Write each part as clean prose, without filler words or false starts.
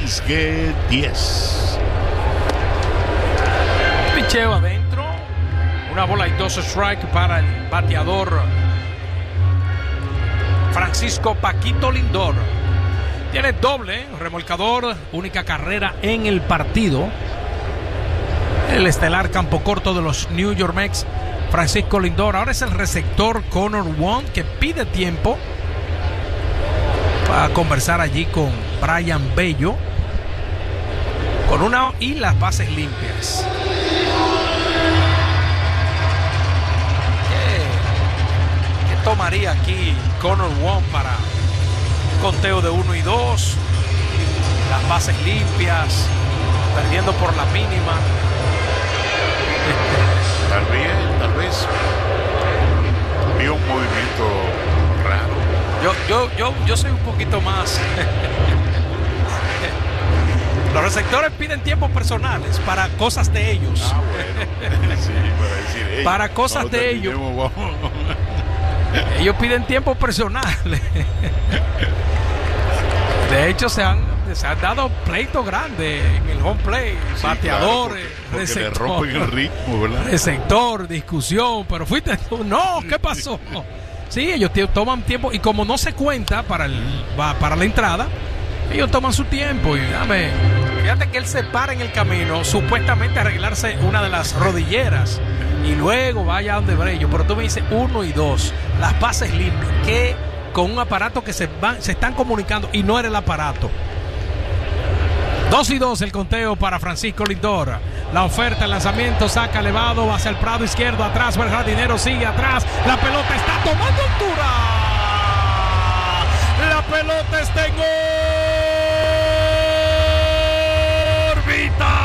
arriesgue 10. Picheo adentro. Una bola y 2 strike para el bateador Francisco Paquito Lindor. Tiene doble remolcador, única carrera en el partido. El estelar campo corto de los New York Mets, Francisco Lindor. Ahora es el receptor Connor Wong, que pide tiempo para conversar allí con Brayan Bello, con una y las bases limpias. ¿Qué tomaría aquí Connor Wong para conteo de 1 y 2? Las bases limpias, perdiendo por la mínima. Tal vez vio un movimiento raro. Yo soy un poquito más. Los receptores piden tiempos personales para cosas de ellos. Bueno. Sí, para decir, hey, para cosas de ellos. Ellos piden tiempos personales. De hecho, se han dado pleitos grandes en el home play. Sí, bateadores, claro, porque le rompen el ritmo, ¿verdad? Receptor, discusión, pero fuiste tú. No, ¿qué pasó? Sí, ellos toman tiempo y como no se cuenta para la entrada, ellos toman su tiempo. Y fíjate que él se para en el camino, supuestamente a arreglarse una de las rodilleras y luego vaya donde Bello. Pero tú me dices 1 y 2, las bases limpias, que con un aparato que se están comunicando y no era el aparato. 2 y 2 el conteo para Francisco Lindor. La oferta, el lanzamiento, saca elevado hacia el prado izquierdo, atrás va el jardinero, sigue atrás, la pelota está tomando altura, la pelota está en órbita,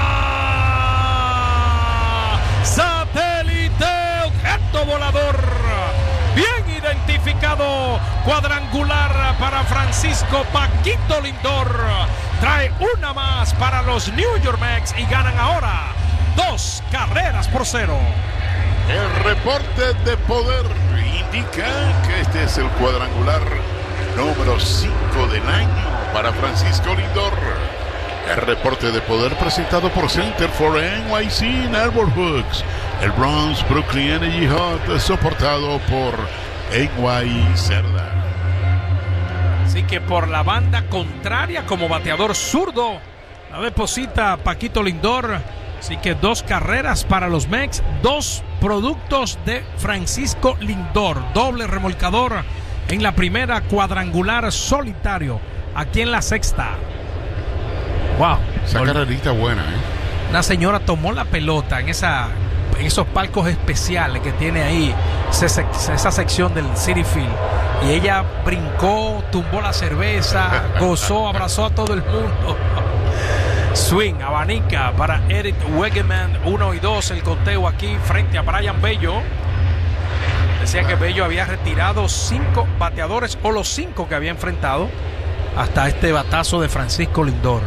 satélite, objeto volador, bien identificado, cuadrangular para Francisco Paquito Lindor. Trae una más para los New York Mets y ganan ahora 2 carreras por 0. El reporte de poder indica que este es el cuadrangular número 5 del año para Francisco Lindor. El reporte de poder presentado por Center for NYC Neighborhoods, el Bronx Brooklyn Energy Hut, soportado por NY Cerda. Así que por la banda contraria, como bateador zurdo, la deposita Paquito Lindor. Así que 2 carreras para los Mets, 2 productos de Francisco Lindor. Doble remolcador en la primera, cuadrangular solitario aquí en la sexta. Wow. Esa carrerita buena, Una señora tomó la pelota en esos palcos especiales que tiene ahí, esa sección del Citi Field, y ella brincó, tumbó la cerveza, gozó, abrazó a todo el mundo. Swing, abanica para Eric Wegeman. 1 y 2 el conteo aquí frente a Brayan Bello. Decía que Bello había retirado 5 bateadores, o los 5 que había enfrentado hasta este batazo de Francisco Lindor.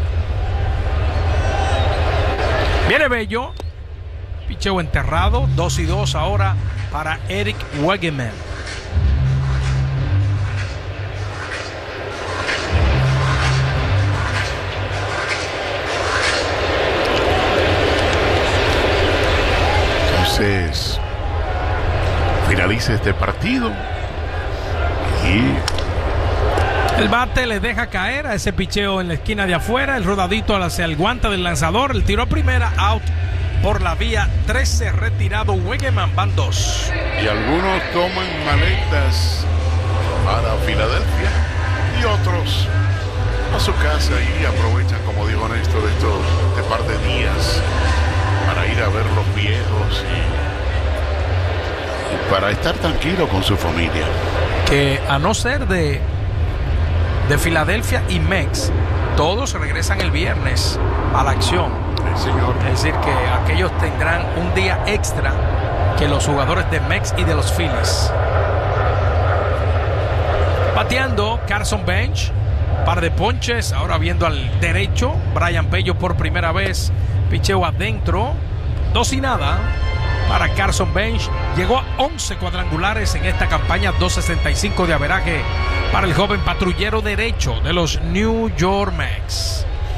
Viene Bello, picheo enterrado. 2 y 2 ahora para Eric Wegeman. Entonces finaliza este partido y el bate le deja caer a ese picheo en la esquina de afuera, el rodadito hacia el guante del lanzador, el tiro a primera, out por la vía 13, retirado Wegeman, van 2. Y algunos toman maletas para Filadelfia y otros a su casa y aprovechan, como dijo Néstor, este par de días para ir a ver los viejos y para estar tranquilo con su familia. Que a no ser de Filadelfia y Mets, todos regresan el viernes a la acción. Sí, señor. Es decir, que aquellos tendrán un día extra que los jugadores de Mets y de los Phillies. Bateando Carson Bench, par de ponches, ahora viendo al derecho, Brayan Bello por primera vez, picheo adentro, 2 y nada para Carson Bench. Llegó a 11 cuadrangulares en esta campaña, 2.65 de averaje para el joven patrullero derecho de los New York Mets.